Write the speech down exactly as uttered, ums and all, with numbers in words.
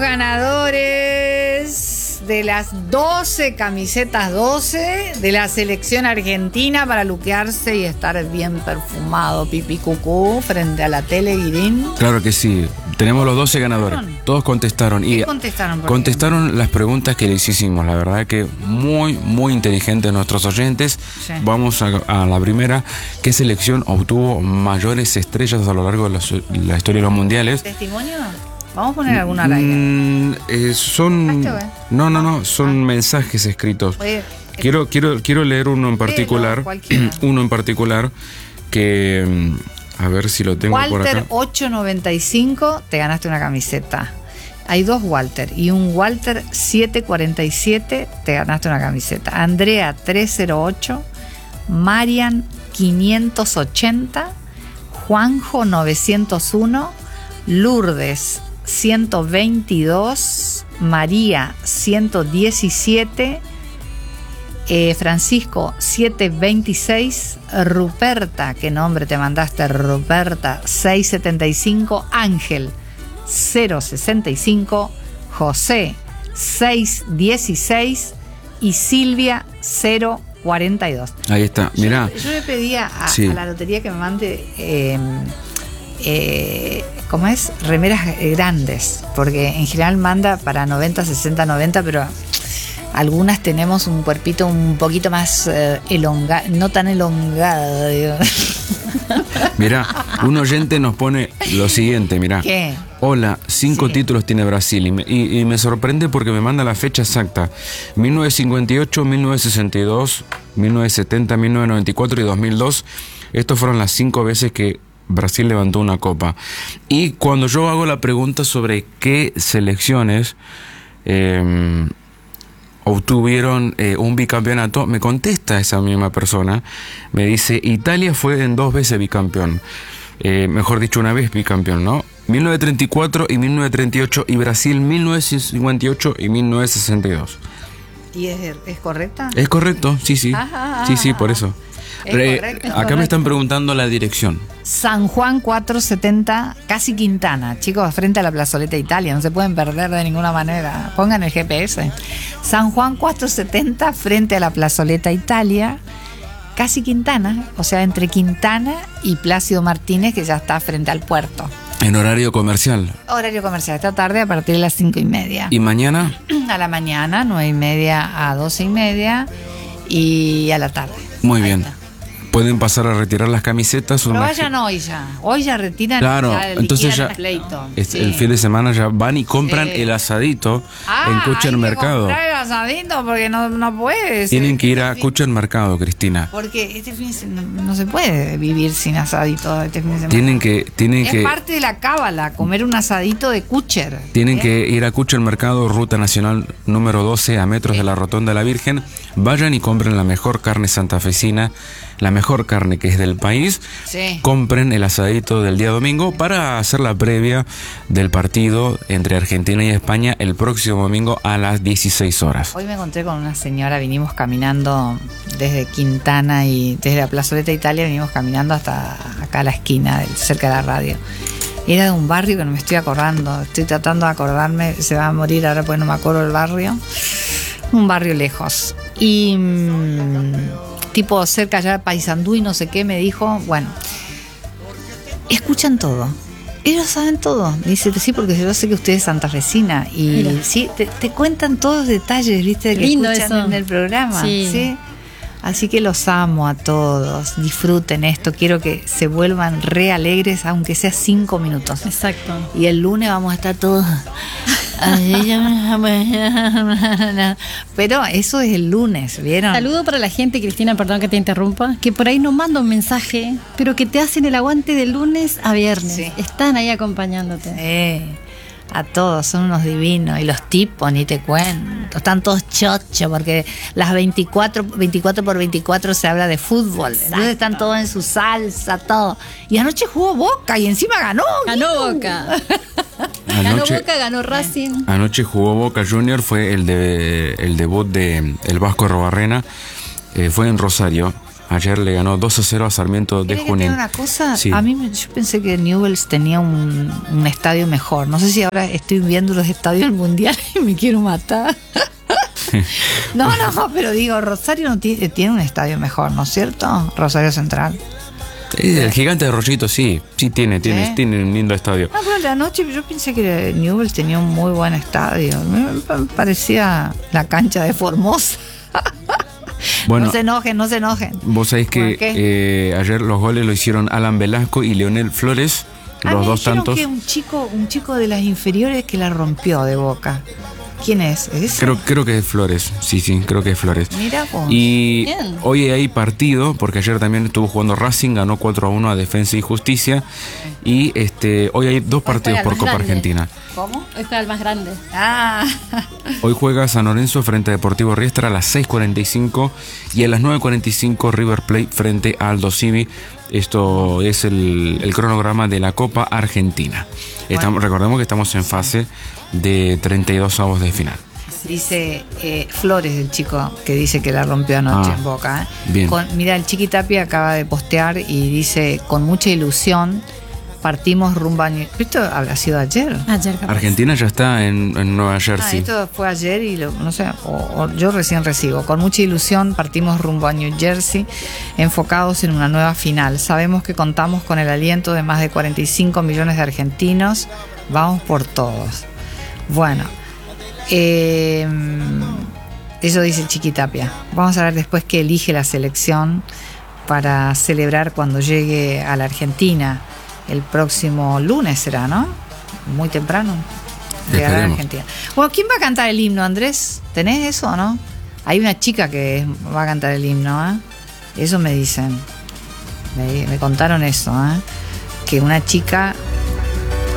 ganadores de las doce camisetas doce de la selección argentina para luquearse y estar bien perfumado, pipí cucú, frente a la tele, Guirín. Claro que sí. Tenemos los doce ganadores. Todos contestaron. ¿Qué y contestaron? Contestaron las preguntas que les hicimos. La verdad que muy, muy inteligentes nuestros oyentes. Sí. Vamos a, a la primera. ¿Qué selección obtuvo mayores estrellas a lo largo de la, la historia de los mundiales? ¿Testimonio? Vamos a poner alguna al aire. Mm, eh, son... No, no, no. Son ah. mensajes escritos. Oye, quiero, quiero, quiero leer uno en particular. Sí, no, uno en particular que... A ver si lo tengo Walter por acá. Walter ocho noventa y cinco, te ganaste una camiseta. Hay dos Walter y un Walter siete cuarenta y siete, te ganaste una camiseta. Andrea trescientos ocho, Marian quinientos ochenta, Juanjo novecientos uno, Lourdes ciento veintidós, María ciento diecisiete, Eh, Francisco setecientos veintiséis, Ruperta, qué nombre te mandaste, Ruperta seiscientos setenta y cinco, Ángel cero sesenta y cinco, José seiscientos dieciséis y Silvia cero cuarenta y dos. Ahí está, mirá. Yo, yo le pedí a, sí. a la lotería que me mande eh, eh, ¿cómo es? Remeras grandes, porque en general manda para noventa, sesenta, noventa, pero algunas tenemos un cuerpito un poquito más eh, elongado, no tan elongado, digo. Mirá, un oyente nos pone lo siguiente, mirá. ¿Qué? Hola, cinco sí. títulos tiene Brasil y me, y, y me sorprende porque me manda la fecha exacta. mil novecientos cincuenta y ocho, mil novecientos sesenta y dos, mil novecientos setenta, mil novecientos noventa y cuatro y dos mil dos. Estos fueron las cinco veces que Brasil levantó una copa. Y cuando yo hago la pregunta sobre qué selecciones eh, obtuvieron eh, un bicampeonato, me contesta esa misma persona, me dice, Italia fue en dos veces bicampeón, eh, mejor dicho, una vez bicampeón, ¿no? mil novecientos treinta y cuatro y mil novecientos treinta y ocho, y Brasil mil novecientos cincuenta y ocho y mil novecientos sesenta y dos. ¿Y es, es correcta? Es correcto, sí, sí, ajá, sí, sí, por eso. Es Re, correcto, es acá correcto. me están preguntando la dirección. San Juan cuatrocientos setenta, casi Quintana, chicos, frente a la Plazoleta Italia, no se pueden perder de ninguna manera, pongan el G P S. San Juan cuatrocientos setenta, frente a la Plazoleta Italia, casi Quintana, o sea, entre Quintana y Plácido Martínez, que ya está frente al puerto. En horario comercial. Horario comercial, esta tarde a partir de las cinco y media. ¿Y mañana? A la mañana, nueve y media a doce y media, y a la tarde. Muy Ahí bien. está. Pueden pasar a retirar las camisetas. Pero vayan hoy ya. Hoy ya retiran. Claro, ya entonces ya el pleito. Es, Sí. el fin de semana ya van y compran Sí. el asadito Ah, en Kuchen hay Mercado. Que comprar el asadito porque no, no puedes. Tienen que ir a Kuchen Mercado, Cristina. Porque este fin de semana no, no se puede vivir sin asadito este fin de semana. Tienen que, tienen es que, parte de la cábala, comer un asadito de Kucher. tienen ¿eh? que ir a Kuchen Mercado, Ruta Nacional número doce, a metros Sí. de la Rotonda de la Virgen. Vayan y compren la mejor carne santafesina, la mejor carne que es del país. Sí. Compren el asadito del día domingo para hacer la previa del partido entre Argentina y España el próximo domingo a las dieciséis horas. Hoy me encontré con una señora, vinimos caminando desde Quintana y desde la Plazoleta Italia, vinimos caminando hasta acá a la esquina, cerca de la radio. Era de un barrio que no me estoy acordando, estoy tratando de acordarme, se va a morir ahora porque no me acuerdo el barrio. Un barrio lejos. Y mmm, tipo cerca ya de Paysandú y no sé qué, me dijo, bueno, escuchan todo. Ellos saben todo. Dice, sí, porque yo sé que usted es santafesina. Y mira, sí, te, te cuentan todos los detalles, ¿viste? Que lindo escuchan eso. En el programa. Sí. ¿Sí? Así que los amo a todos. Disfruten esto. Quiero que se vuelvan re alegres, aunque sea cinco minutos. Exacto. Y el lunes vamos a estar todos. Pero eso es el lunes, ¿vieron? Saludo para la gente, Cristina, perdón que te interrumpa, que por ahí nos manda un mensaje, pero que te hacen el aguante de lunes a viernes. Sí. Están ahí acompañándote. Eh, a todos, son unos divinos. Y los tipos, ni te cuento. Están todos chochos, porque las veinticuatro, veinticuatro por veinticuatro se habla de fútbol. Exacto. Entonces están todos en su salsa, todo. Y anoche jugó Boca y encima ganó. Ganó Boca. Ganó Anoche, Boca, ganó Racing. anoche jugó Boca Junior, fue el de el debut de el Vasco Robarrena, eh, fue en Rosario. Ayer le ganó dos a cero a Sarmiento de ¿Querés que te Junín. diga una cosa? Sí. A mí me- yo pensé que Newell's tenía un, un estadio mejor. No sé si ahora estoy viendo los estadios del Mundial y me quiero matar. No, no, pero digo, Rosario no tiene, tiene un estadio mejor, ¿no es cierto? Rosario Central. Eh, El Gigante de Rollito, sí, sí tiene, tiene, ¿Sí? tiene un lindo estadio. No, pero la noche yo pensé que Newell's tenía un muy buen estadio. Me me parecía la cancha de Formosa. Bueno, No se enojen, no se enojen. vos sabés que ¿Por qué? eh, ayer los goles lo hicieron Alan Velasco y Leonel Flores, Ah, los me dos dijeron tantos. que un chico, un chico de las inferiores que la rompió de Boca. ¿Quién es? ¿Es Creo, creo que es Flores, sí, sí, creo que es Flores. Mira vos. Y Bien. hoy hay partido, porque ayer también estuvo jugando Racing, ganó cuatro a uno a Defensa y Justicia. Y este hoy hay dos partidos juega por el Copa más grande. Argentina. ¿Cómo? Hoy juega el más grande. Ah, Hoy juega San Lorenzo frente a Deportivo Riestra a las seis cuarenta y cinco y a las nueve cuarenta y cinco River Plate frente a Aldo Civi. Esto es el, el cronograma de la Copa Argentina. Estamos, recordemos que estamos en fase de treinta y dos avos de final. dice eh, Flores, el chico que dice que la rompió anoche Ah, en Boca. ¿eh? bien. Con, mira, el Chiqui Tapia acaba de postear y dice, con mucha ilusión, partimos rumbo a... New-". Esto habrá sido ayer. Ayer capaz. Argentina ya está en, en Nueva Ah, Jersey. esto fue ayer y lo- no sé, o, o yo recién recibo. Con mucha ilusión partimos rumbo a New Jersey, enfocados en una nueva final. Sabemos que contamos con el aliento de más de cuarenta y cinco millones de argentinos. Vamos por todos. Bueno, eh, eso dice el Chiqui Tapia. Vamos a ver después qué elige la selección para celebrar cuando llegue a la Argentina. El próximo lunes será, ¿no? Muy temprano. Llegará a la Esperemos. Argentina. Bueno, ¿quién va a cantar el himno, Andrés? ¿Tenés eso o no? Hay una chica que va a cantar el himno, ¿eh? Eso me dicen. Me, me contaron eso, ¿eh? Que una chica